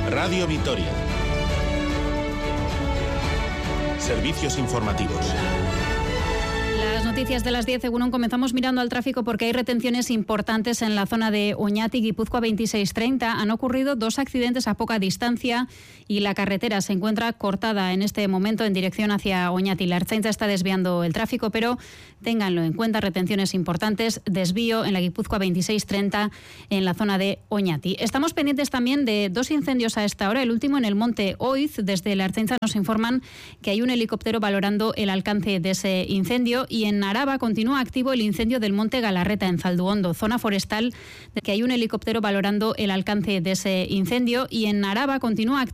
Radio Vitoria. Servicios informativos. Las noticias de las 10, según comenzamos mirando al tráfico porque hay retenciones importantes en la zona de Oñati, Guipúzcoa 2630. Han ocurrido 2 accidentes a poca distancia y la carretera se encuentra cortada en este momento en dirección hacia Oñati. La Ertzaintza está desviando el tráfico, pero ténganlo en cuenta, retenciones importantes, desvío en la Guipúzcoa 2630 en la zona de Oñati. Estamos pendientes también de 2 incendios a esta hora, el último en el Monte Oiz. Desde la Ertzaintza nos informan que hay un helicóptero valorando el alcance de ese incendio, y en Araba continúa activo el incendio del Monte Galarreta en Zalduondo, zona forestal, de que hay un helicóptero valorando el alcance de ese incendio, y en Araba continúa activo